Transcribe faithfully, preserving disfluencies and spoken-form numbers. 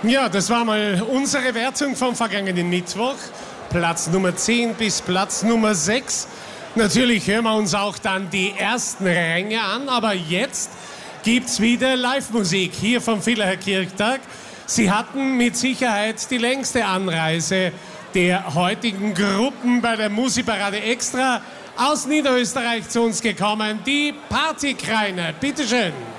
Ja, das war mal unsere Wertung vom vergangenen Mittwoch. Platz Nummer zehn bis Platz Nummer sechs. Natürlich hören wir uns auch dann die ersten Ränge an, aber jetzt gibt's wieder Live-Musik hier vom Villacher Kirchtag. Sie hatten mit Sicherheit die längste Anreise der heutigen Gruppen bei der Musikparade Extra aus Niederösterreich zu uns gekommen, die Partykreiner. Bitteschön.